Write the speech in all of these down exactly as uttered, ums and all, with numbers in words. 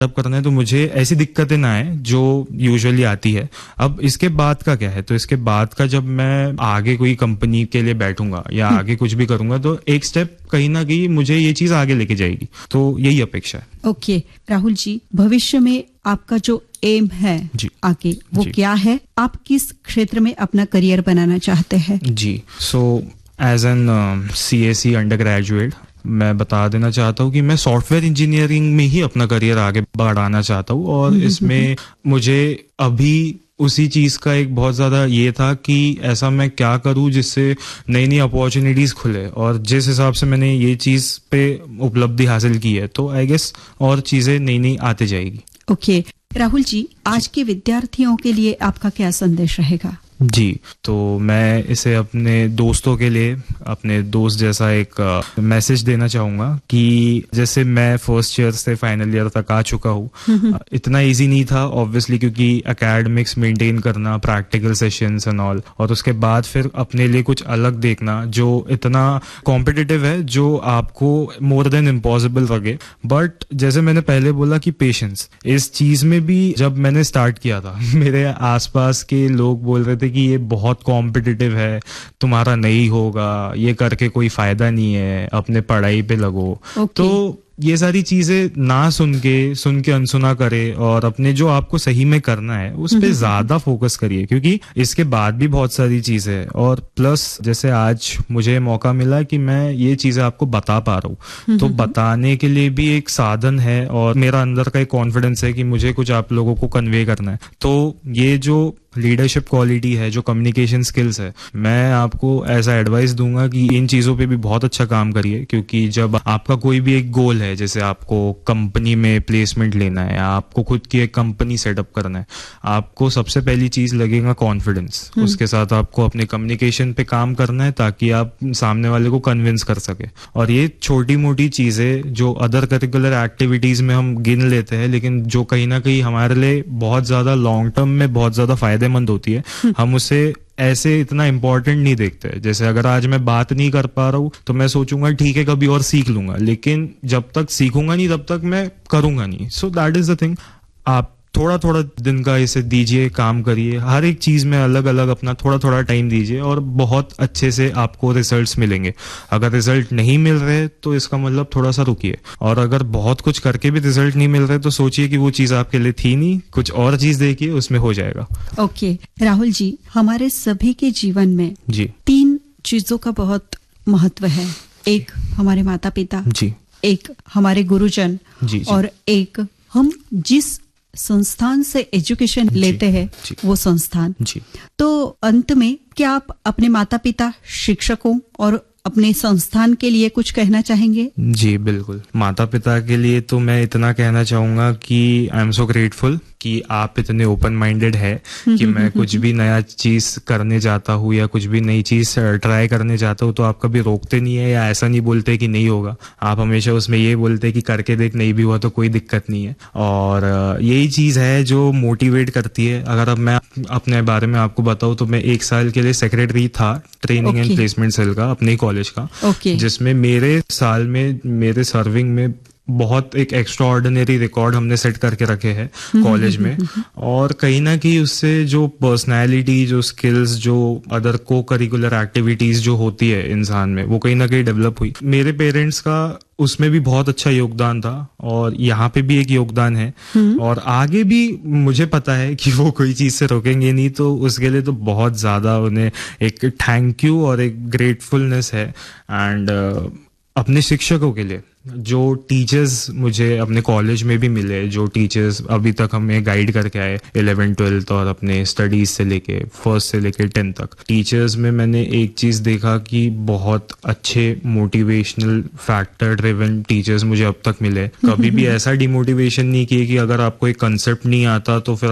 अब करना है तो मुझे ऐसी दिक्कतें ना आए जो यूजुअली आती है। अब इसके बाद का क्या है, तो इसके बाद का जब मैं आगे कोई कंपनी के लिए बैठूंगा या आगे कुछ भी करूंगा तो एक स्टेप कहीं ना कहीं मुझे ये चीज आगे लेके जाएगी, तो यही अपेक्षा है। ओके okay, राहुल जी, भविष्य में आपका जो एम है जी, आगे वो जी, क्या है? आप किस क्षेत्र में अपना करियर बनाना चाहते हैं? जी, so as N C S C under graduate मैं बता देना चाहता हूँ कि मैं सॉफ्टवेयर इंजीनियरिंग में ही अपना करियर आगे बढ़ाना चाहता हूँ, और इसमें मुझे अभी उसी चीज का एक बहुत ज्यादा ये था कि ऐसा मैं क्या करूं जिससे नई नई अपॉर्चुनिटीज खुले, और जिस हिसाब से मैंने ये चीज पे उपलब्धि हासिल की है तो आई गेस और चीजें नई नई आते जाएगी। Okay okay. राहुल जी, आज के विद्यार्थियों के लिए आपका क्या संदेश रहेगा? जी, तो मैं इसे अपने दोस्तों के लिए, अपने दोस्त जैसा एक मैसेज देना चाहूंगा कि जैसे मैं फर्स्ट ईयर से फाइनल ईयर तक आ चुका हूँ, इतना इजी नहीं था ऑब्वियसली, क्योंकि एकेडमिक्स मेंटेन करना, प्रैक्टिकल सेशंस एंड ऑल, और उसके बाद फिर अपने लिए कुछ अलग देखना जो इतना कॉम्पिटिटिव है, जो आपको मोर देन इम्पॉसिबल लगे। बट जैसे मैंने पहले बोला कि पेशेंस, इस चीज में भी जब मैंने स्टार्ट किया था मेरे आसपास के लोग बोल रहे थे कि ये बहुत कॉम्पिटिटिव है, तुम्हारा नहीं होगा, ये करके कोई फायदा नहीं है, अपने पढ़ाई पे लगो। okay. तो ये सारी चीजें ना सुन के सुन के अनसुना करे और अपने जो आपको सही में करना है उस पे ज्यादा फोकस करिए, क्योंकि इसके बाद भी बहुत सारी चीजें है। और प्लस जैसे आज मुझे मौका मिला कि मैं ये चीजें आपको बता पा रहा हूँ, तो बताने के लिए भी एक साधन है और मेरा अंदर का एक कॉन्फिडेंस है कि मुझे कुछ आप लोगों को कन्वे करना है। तो ये जो लीडरशिप क्वालिटी है, जो कम्युनिकेशन स्किल्स है, मैं आपको ऐसा एडवाइस दूंगा कि इन चीजों पे भी बहुत अच्छा काम करिए, क्योंकि जब आपका कोई भी एक गोल है, जैसे आपको कंपनी में प्लेसमेंट लेना है, आपको खुद की एक कंपनी सेटअप करना है, आपको सबसे पहली चीज लगेगा कॉन्फिडेंस। उसके साथ आपको अपने कम्युनिकेशन पे काम करना है ताकि आप सामने वाले को कन्विंस कर सके। और ये छोटी मोटी चीजें जो अदर करिकुलर एक्टिविटीज में हम गिन लेते हैं, लेकिन जो कहीं ना कहीं हमारे लिए बहुत ज्यादा लॉन्ग टर्म में बहुत ज्यादा फायदेमंद होती है, हम उसे ऐसे इतना इम्पोर्टेंट नहीं देखते। जैसे अगर आज मैं बात नहीं कर पा रहा हूँ तो मैं सोचूंगा ठीक है कभी और सीख लूंगा, लेकिन जब तक सीखूंगा नहीं तब तक मैं करूंगा नहीं। So that is the thing, आप थोड़ा थोड़ा दिन का इसे दीजिए, काम करिए, हर एक चीज में अलग अलग अपना थोड़ा थोड़ा टाइम दीजिए और बहुत अच्छे से आपको रिजल्ट्स मिलेंगे। अगर रिजल्ट नहीं मिल रहे तो इसका मतलब थोड़ा सा रुकिए, और अगर बहुत कुछ करके भी रिजल्ट नहीं मिल रहे तो सोचिए कि वो चीज आपके लिए थी नहीं, कुछ और चीज देखिए, उसमें हो जाएगा। Okay okay. राहुल जी, हमारे सभी के जीवन में जी तीन चीजों का बहुत महत्व है। एक हमारे माता पिता जी, एक हमारे गुरुजन जी, जी. और एक हम जिस संस्थान से एजुकेशन लेते हैं वो संस्थान जी। तो अंत में क्या आप अपने माता पिता, शिक्षकों और अपने संस्थान के लिए कुछ कहना चाहेंगे? जी बिल्कुल, माता पिता के लिए तो मैं इतना कहना चाहूंगा कि आई एम सो ग्रेटफुल कि आप इतने ओपन माइंडेड है कि मैं कुछ भी नया चीज करने जाता हूँ या कुछ भी नई चीज ट्राई करने जाता हूँ तो आप कभी रोकते नहीं है या ऐसा नहीं बोलते कि नहीं होगा। आप हमेशा उसमें ये बोलते कि करके देख, नहीं भी हुआ तो कोई दिक्कत नहीं है। और यही चीज है जो मोटिवेट करती है। अगर अब मैं अपने बारे में आपको बताऊँ तो मैं एक साल के लिए सेक्रेटरी था ट्रेनिंग एंड प्लेसमेंट सेल का अपने कॉलेज का, okay. जिसमें मेरे साल में मेरे सर्विंग में बहुत एक एक्स्ट्रा ऑर्डिनरी रिकॉर्ड हमने सेट करके रखे हैं कॉलेज में। और कहीं ना कहीं उससे जो पर्सनैलिटी, जो स्किल्स, जो अदर को करिकुलर एक्टिविटीज जो होती है इंसान में, वो कहीं ना कहीं डेवलप हुई। मेरे पेरेंट्स का उसमें भी बहुत अच्छा योगदान था और यहाँ पे भी एक योगदान है, और आगे भी मुझे पता है कि वो कोई चीज से रोकेंगे नहीं, तो उसके लिए तो बहुत ज्यादा उन्हें एक थैंक यू और एक ग्रेटफुलनेस है। एंड uh, अपने शिक्षकों के लिए, जो टीचर्स मुझे अपने कॉलेज में भी मिले, जो टीचर्स अभी तक हमें गाइड करके आए इलेवेंथ ट्वेल्थ और अपने स्टडीज से लेके फर्स्ट से लेके टेंथ तक, टीचर्स में मैंने एक चीज देखा कि बहुत अच्छे मोटिवेशनल फैक्टर ड्रिवन टीचर्स मुझे अब तक मिले। कभी भी ऐसा डिमोटिवेशन नहीं किए कि अगर आपको एक कंसेप्ट नहीं आता तो फिर आप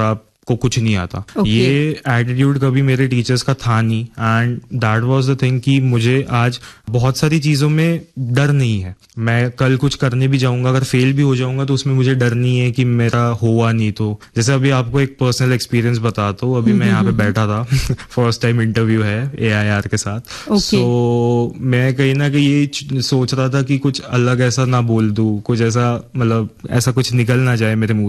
को कुछ नहीं आता। okay. ये एटीट्यूड कभी मेरे टीचर्स का था नहीं, and that was the thing कि मुझे आज बहुत सारी चीजों में डर नहीं है। मैं कल कुछ करने भी जाऊंगा, अगर फेल भी हो जाऊंगा तो उसमें मुझे डर नहीं है कि मेरा हुआ नहीं तो। जैसे अभी आपको एक पर्सनल एक्सपीरियंस बताता हूँ, अभी मैं यहाँ पे बैठा था फर्स्ट टाइम इंटरव्यू है ए आई आर के साथ। okay. सो so, मैं कहीं ना कहीं ये सोच रहा था कि कुछ अलग ऐसा ना बोल दूं, कुछ ऐसा मतलब ऐसा कुछ निकल ना जाए मेरे मुंह